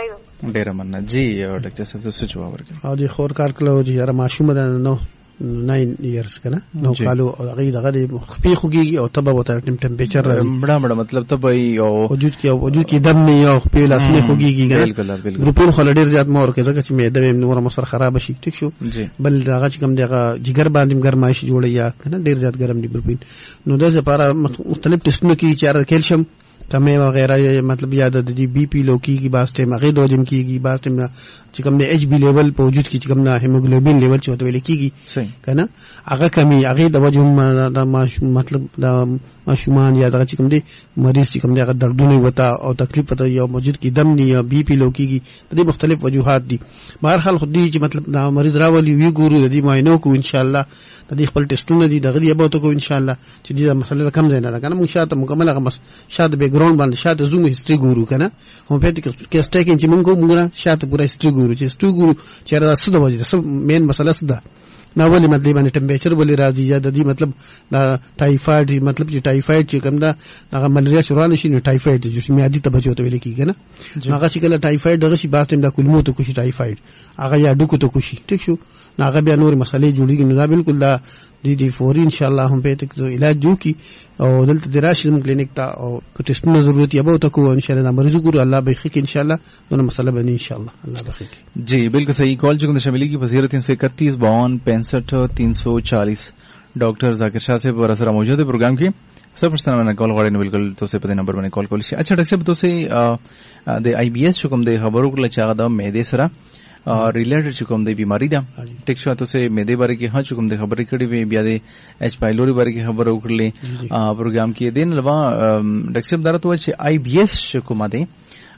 خیر ډیر مننه جی ډاکټر صاحب تاسو جواب ورکړئ. او د خور کار کلو چې یاره ماشوم ده نو 9 years کنه نو کالو هغه دغه خپې خوږي او تبه وته ټمپریچر بڑا مطلب تبه او وجود کې دم نه او خپې لاسونه خوږي کنه ګروپون خل ډیر زیات مور کې ځکه چې معده نور مسر خراب شي ټیک شو بل دغه چې کوم دغه جګر باندې ګرمایش جوړي یا کنه ډیر زیات ګرم دي ګروپین نو د لپاره مختلف ټیسټونه کې چې کیلشیم کمه وغیرہ مطلب یاد د دی بی پی لو کیږي باس ټیم هغه دوجن کیږي باس ټیم چې کوم د ایچ بی لیول په وجود کې چې کوم د هیموګلوبین لیول چې وته ویل کیږي کنه هغه کمی هغه د وجه د مطلب د ماشومان یا د چې کوم دی مریض چې کوم دی هغه دردونه وتا او تکلیف وته یو موجود کې دم نه یا بی پی لو کیږي د مختلف وجوهات دي بهر حال خو دي چې مطلب د مریض راولي وی ګورو د دې معاینو کو ان شاء الله د دې خپل ټیسټونه دي دغه دی به تو کو ان شاء الله چې دې مسله کم ځای نه کنه موږ شاته مکمل هغه شاته بیک ګراوند باندې شاته زوم هیستوري ګورو کنه هومیوپیتیک کیسټه کې چې موږ شاته پورا هیستوري ګورو چې هیستوري ګورو چې را څه د وجه څه مین مسله څه ده نو ولې مطلب باندې ټمپریچر ولې راځي یا د دې مطلب دا ټایفاید مطلب چې ټایفاید چې کوم دا هغه ملاریا شروع نشي نو ټایفاید چې میادي ته بچو ته ویل کیږي نه هغه چې کله ټایفاید دغه شي باستم دا کلمو ته کوشي ټایفاید هغه یا ډوکو ته کوشي ټیک شو هغه بیا نور مسلې جوړیږي نو دا بالکل دا دي فوري ان شاء الله هم په تک علاج جو کی او دلته دراشم کلینیک ته او کټسټونه ضرورت یې به تکو ان شاء الله مریض ګور الله به خیر ان شاء الله نو مسله بني ان شاء الله الله به خیر جی بالکل صحیح کال جو شامل کی 0331 52 340 ڈاکٹر ذاکر شاہ سے برسرا موجود ہے پروگرام کی سب پرسنل میں کال غواړي نو بالکل تاسو په دې نمبر باندې کال کولی شئ. اچھا ډاکټر صاحب تاسو د آی بی ایس کوم د خبرو کله چې هغه د معدې سره ریلیټډ کوم د بیماری ده ټیک شو تاسو معدې باره کې ها کوم د خبرې کړې وي بیا د ایچ پایلوري باره کې خبرو وکړلې پروګرام کې دین لوا ډاکټر صاحب درته چې آی بی ایس کومه ده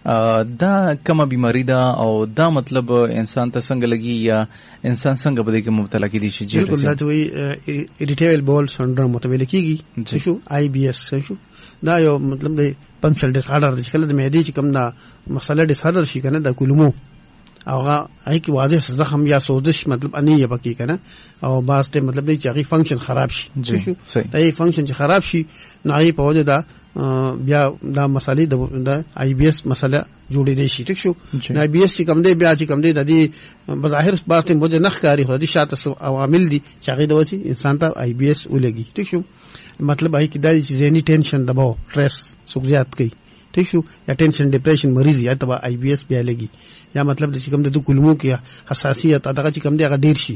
دا کومه بیماری ده او دا مطلب انسان ته څنګه لګي یا انسان څنګه بده کې مبتلا کیدی شي. بالکل دا وی اریټیبل بول سنډروم متویل کیږي شو آی بی ایس شو دا یو مطلب د پنکچل ډیس آرډر د شکل د معدې چې کوم دا مسله ډیس آرډر شي کنه د کولمو هغه هي کې واضح زخم یا سوزش مطلب اني یا پکې کنه او باسته مطلب دی چې هغه فنکشن خراب شي شو دا یي فنکشن چې خراب شي نو هغه په وجه دا بیا دا مسالې د آی بی ایس مسله جوړې دي شي ټیک شو آی بی ایس چې کوم دی بیا چې کوم دی د دې بظاهر باسته وجه نخ کاری خو دي شاته عوامل دي چې هغه د وجه انسان ته آی بی ایس ولګي ټیک شو مطلب هي کې دا چې ذهني ټینشن دباو سټرس سوګزیات کوي ٹھیک شو یا ټینشن ډیپریشن مریض یا تبا آی بی ایس بیا لګي یا مطلب چې کوم د کلمو کې حساسیت دغه چې کوم دی هغه ډیر شي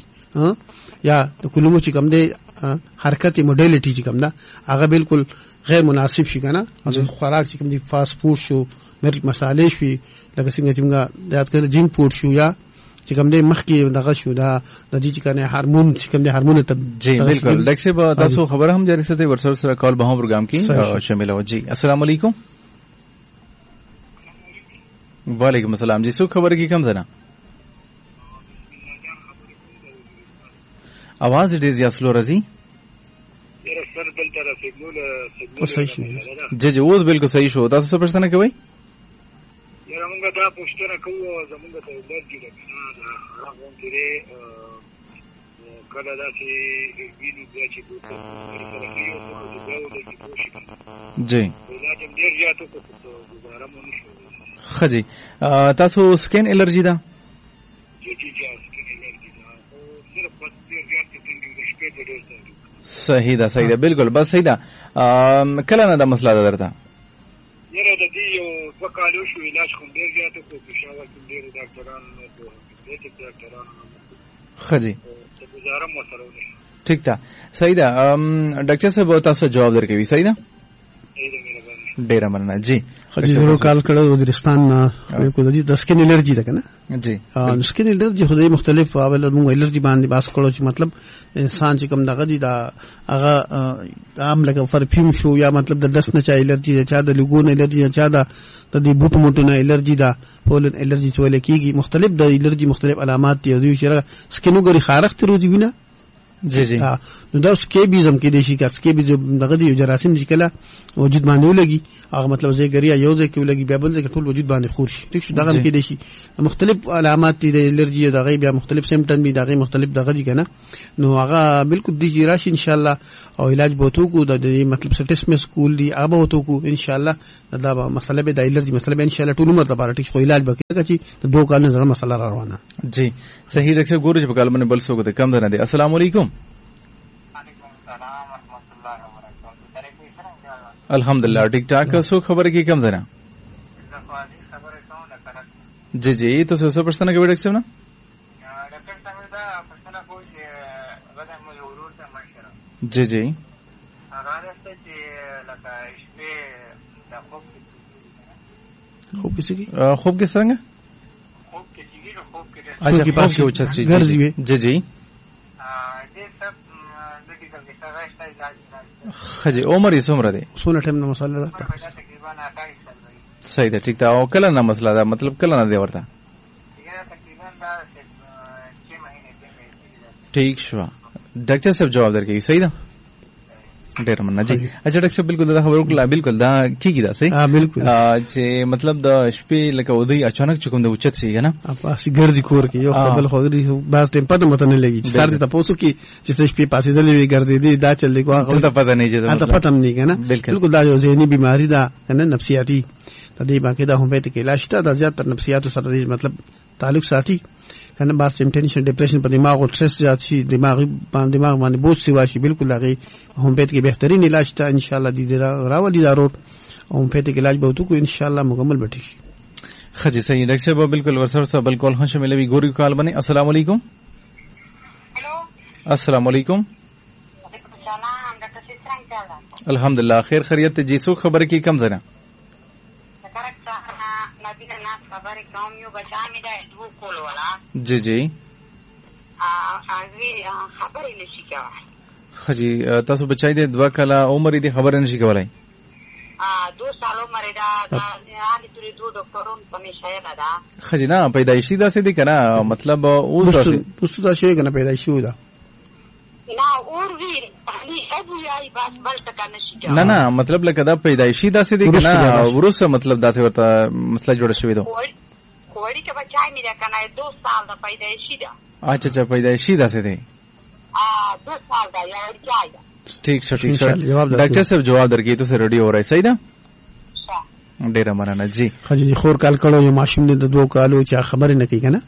یا د کلمو چې کوم دی حرکت موډیلیټي چې کوم دا هغه بالکل غیر مناسب شي کنه مثلا خوراک چې کوم دی فاست فود شو مرچ مصالحې شي لکه څنګه چې موږ یاد کړل جنک فود شو یا چې کوم دی مخکې دغه شو دا د دې چې کنه هورمون چې کوم دی هورمون ته جی بالکل ډاکټر صاحب تاسو خبر هم جاری سره ورسره سره کال به هم پروګرام کې شامل هو. جی السلام علیکم. وعلیکم السلام جی سو خبر کی کم زنا आवाज ډیر زیات سلو راځي جی جی اوس بالکل صحیح شو تاسو څه پوښتنه کوئ یاره موږ دا پوښتنه کوو زموږ ته الرجی ده دا هغه چې کله دا چې ویني بیا چې جی ډیر زیات ګزاره مونږ شو خجی تاسو سکین الرجی ده جی جی سکین الرجی ده صرف بس ډیر زیات څنګه شپې ته ډیر صحیح ده بالکل بس صحیح ده کله نه دا مسله ده درته یره د دې یو وکالو شو علاج کوم ډیر زیات کو پېښور کې ډیر ډاکټرانو خجی گزاره مو سره ونه ٹھیک ده صحیح ده ډاکټر صاحب تاسو جواب درکوي صحیح ده ډیر مننه. جی خدای زرو کال کړه وزیرستان کو د سکین الرجی ده کنه جی سکین الرجی خدای مختلف اول موږ الرجی باندې باس کړو چې مطلب انسان چې کوم دغه دي دا هغه عام لکه پرفیوم شو یا مطلب د دس نه چا الرجی ده چا د لګون الرجی چا د دې بوټ موټو نه الرجی ده پولن الرجی څول کېږي مختلف د الرجی مختلف علامات دي او چې سکینو ګری خارخ تر روزي وینه جی جی نو دا سکیبیزم کې د شي کا سکیبیزم دغه دی جراثیم چې کله وجود باندې ولګي هغه مطلب زه ګریا یو ځای کې ولګي بیا بل ځای کې ټول وجود باندې خور شي ټیک شو دغه کې دی شي مختلف علامات دي د الرجی دغه بیا مختلف سیمټم دي دغه مختلف دغه دي کنه نو هغه بالکل دی راشي ان شاء الله او علاج بوتو کو د مطلب سټیس می سکول دی هغه بوتو کو ان شاء الله دا مسله به د الرجی مسله به ان شاء الله ټول عمر لپاره ټیک شو علاج وکړي چې د دوه کال نه زړه مسله روانه جی صحیح ډاکټر صاحب ګورو چې په کال باندې بل څه کوته کم درنه دي السلام علیکم الحمدلله ٹھیک ٹھاک سو خبر کی کم ذرا جی جی تو سو پرسنه کې ډاکټر صاحب نه جی جی خوب کسی کی خوب کس طرح اچھا خوب کی اوچت جی جی خجی عمر یې څومره دی څونه ټیم نه مسله ده صحیح ده ٹھیک ده او کله نه مسله ده مطلب کله نه دی ورته ٹھیک شو ډاکټر صاحب جواب درکوي صحیح ده ډیر مننه جی اچھا ډاکټر صاحب بالکل دا خبرو کله بالکل دا کیږي دا صحیح بالکل چې مطلب د شپې لکه ودی اچانک چکم د اوچت شي کنه اسی ګرځي کور کې یو خپل خوري باز ټیم پته مته نه لګي چې سر دې تاسو کې چې شپې پاسې دلې وي ګرځي دي دا چل دی کوه ته پته نه چې دا پته نه کنه بالکل دا یو ذهني بیماری ده کنه نفسیاتی تدې باندې دا هم به ته کې علاج ته د زیات تر نفسیاتو سره مطلب تعلق ساتي کنه بار سیم ټینشن ډیپریشن په دماغ او سټرس زیات شي دماغ باندې بوج سی واشي بالکل هغه هم به کې بهترین علاج ته ان شاء الله دي راولي دا روټ او په دې کې علاج به وکړو ان شاء الله مکمل بټي خجی صحیح ډاکټر صاحب بالکل ورسره سره بالکل هم شامل وي ګوري کال باندې السلام علیکم هلو السلام علیکم وعلیکم السلام ډاکټر صاحب څنګه ده الحمدلله خیر خیریت جی سو خبر کی کم ذرا خبرې کوم یو بچا مې دا دوه کول ولا جی جی خبرې نشي کولای خجی تاسو بچای دې 2 کاله عمر دې خبر نشي کولای 2 سال عمر دا حالي ترې دوه ډاکټرون په مشه نه دا خجی نه پیدایشي دا څه دي کنه مطلب اوس اوس دا شی کنه پیدایشي دا نه اور وی ابو یای بس بل څه نشي کولای نه نه مطلب لکه دا پیدایشي دا څه دي کنه ورسره مطلب دا څه ورته مسله جوړه شوې ده کوړی کې بچای مې دا کنه 2 سال دا پیدایشي ده اچھا اچھا پیدایشي دا څه دي 2 سال دا یا ورچای ده ٹھیک شو ډاکټر صاحب جواب درکې ته ریډي हो رہا ہے صحیح ده ډیر مننه جی خجی خور کال کړو یو ماشوم دې د 2 کالو چې خبر نه کوي کنه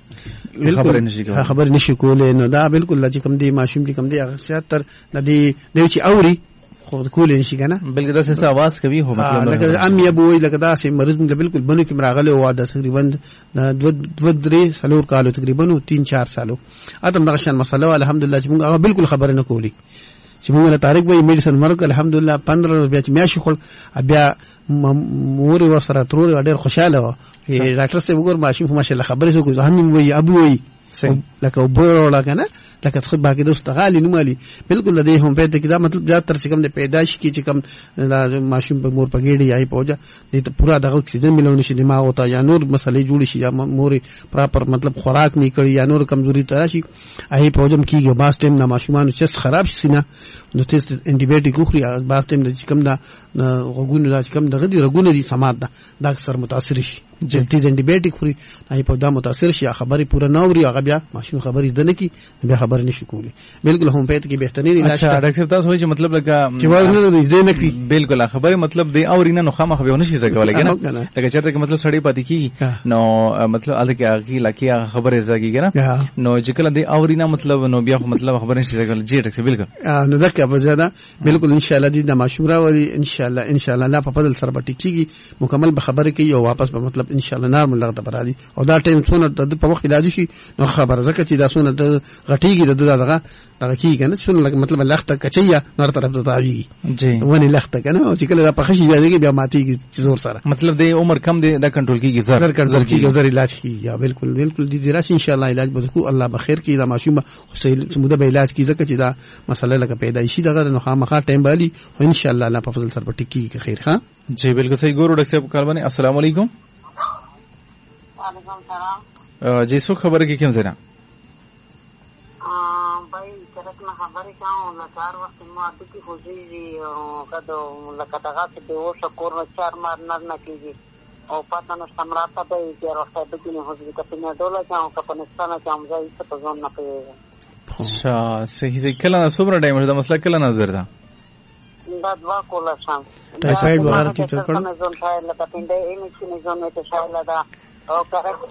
خبر نشي کولای نو دا بالکل چې کوم دی ماشوم چې کوم دی هغه تر د دې چې اوري خو کول نشي کنه بلکې دا څه आवाज کوي هو مطلب لکه ام یبوي لکه دا چې مریض موږ بالکل بنو کې مراغله واده تقریبا د 2 سالو کالو تقریبا 3-4 سالو اتم دغه شان مسله الحمدلله چې موږ بالکل خبر نه کولی چې موږ له طارق وای میډیسن مرګ الحمدلله 15 بیا چې میاشي خل بیا مور ورسره ترور ډېر خوشاله و ډاکټر صاحب وګور ماشوم ماشاءالله خبرې وکړه هم وای ابو وای لکه وبره ولا کنه لکه خود باقي دوست غالي نومالي بالکل د دې هم په دې کې دا مطلب زیات تر څنګه د پیدائش کې چې کوم ماشوم په مور پګېړي یای پوجا دې ته پورا دغه اکسیجن ملونه شي دماغ وتا یا نور مسلې جوړ شي یا مور پراپر مطلب خوراک نه کړي یا نور کمزوري تر شي هي پوجم کېږي باس ټیم نه ماشومان چې خراب شي نه نو تیست انټي بایوټیک خوري باس ټیم د کوم دا غوګونو دا کوم دغه دي رګونه دي سمات دا اکثر متاثر شي جلتی انټي بایوټیک خوري هي په دا متاثر شي خبري پورا نه اوري هغه بیا ماشوم خبري زده کی بیا خبر نشي کولی بالکل هم پېت کې بهترین علاج اچھا ډاکټر تاسو وایي چې مطلب لکه چې وایي نه دې نه کی بالکل خبره مطلب دی او رینه نو خامخ به نشي زګول کنه لکه چرته کې مطلب سړی پاتې کی نو مطلب اله کې هغه لکه خبره زګی کنه نو چې کله دی او رینه مطلب نو بیا مطلب خبر نشي زګول جی ډاکټر بالکل نو ځکه په زیاده بالکل ان شاء الله دې د مشوره ولي ان شاء الله لا په بدل سره پټی کیږي مکمل به خبره کوي او واپس به مطلب ان شاء الله نارمل لغته برادي او دا ټیم څونه د په وخت علاج شي نو خبره زکه چې دا څونه غټیږي دغه کیږي کنه څونه مطلب لخته کچیا نور طرف ته تاویږي جی ونی لخته کنه چې کله دا په خشي ځایږي بیا ماتيږي چې زور سره مطلب د عمر کم دی دا کنټرول کیږي زر کنټرول کیږي زر علاج کیږي یا بالکل دې راشي ان شاء الله علاج به الله بخیر کی دا ماشوم سموده به علاج کی زکه چې دا مسله لکه پیدایشي دغه نو خامخا ټیم بالي او ان شاء الله الله په فضل سره پټی کیږي خیر ها جی بالکل صحیح ګورو ډاکټر صاحب کال باندې السلام علیکم وعلیکم السلام جی سو خبر کی کوم زرا بھائی کرک نه خبرې کوم لکه هر وخت ما ډوکې خوځېږي لکه دغه چې بې هوشه کور نه چار مار نه کېږي او پته نشته مراته به یې ډېر وخت ډوکې نه خوځېږي که په نډوله کې او که په نستانه کې هم زه هېڅ په ځان نه پوهېږم. اچھا صحیح صحیح. کله نه څومره ټایم دا مسله کله نظر ده؟ دا 2 کوله شم ټایفاید وغیره چې څه کړو لکه پنډۍ ایمې چې نظام یې ته شایله ده او کرک